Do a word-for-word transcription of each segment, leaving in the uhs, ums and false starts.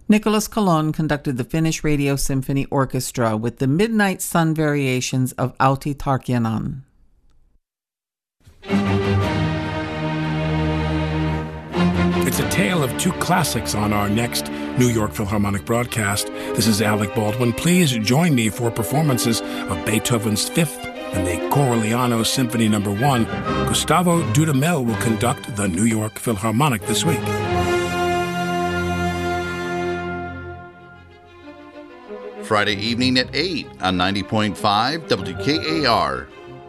Nicholas Colon conducted the Finnish Radio Symphony Orchestra with the Midnight Sun variations of Outi Tarkkanen. It's a tale of two classics on our next New York Philharmonic broadcast. This is Alec Baldwin. Please join me for performances of Beethoven's Fifth and the Corigliano Symphony Number One. Gustavo Dudamel will conduct the New York Philharmonic this week. Friday evening at eight on ninety point five W K A R.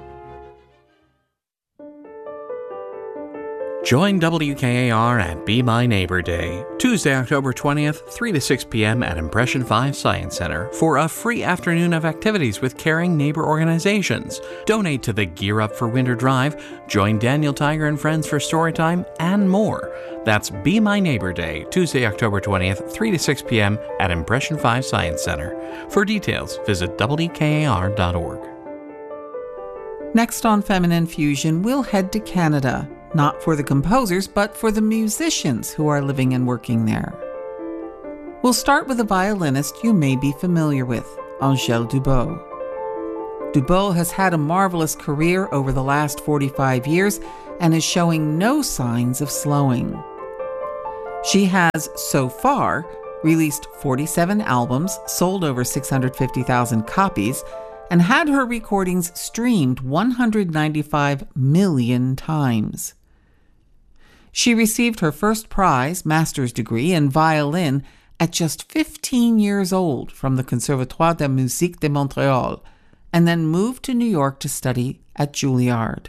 Join W K A R at Be My Neighbor Day, Tuesday, October twentieth, three to six p.m. at Impression five Science Center for a free afternoon of activities with caring neighbor organizations. Donate to the Gear Up for Winter Drive, join Daniel Tiger and friends for Storytime, and more. That's Be My Neighbor Day, Tuesday, October twentieth, three to six p.m. at Impression five Science Center. For details, visit W K A R dot org. Next on Feminine Fusion, we'll head to Canada. Not for the composers, but for the musicians who are living and working there. We'll start with a violinist you may be familiar with, Angèle Dubot. Dubot has had a marvelous career over the last forty-five years and is showing no signs of slowing. She has, so far, released forty-seven albums, sold over six hundred fifty thousand copies, and had her recordings streamed one hundred ninety-five million times. She received her first prize, master's degree, in violin at just fifteen years old from the Conservatoire de Musique de Montréal, and then moved to New York to study at Juilliard.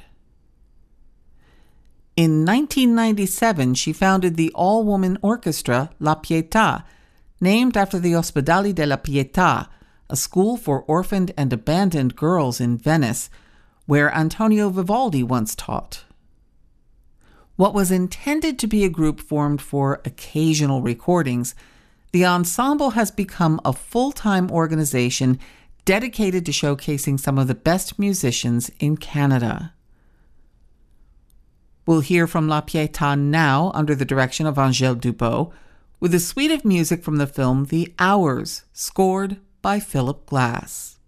In nineteen ninety-seven, she founded the all-woman orchestra La Pietà, named after the Ospedali della Pietà, a school for orphaned and abandoned girls in Venice, where Antonio Vivaldi once taught. What was intended to be a group formed for occasional recordings, the ensemble has become a full-time organization dedicated to showcasing some of the best musicians in Canada. We'll hear from La Pietà now under the direction of Angèle Dubot, with a suite of music from the film The Hours, scored by Philip Glass.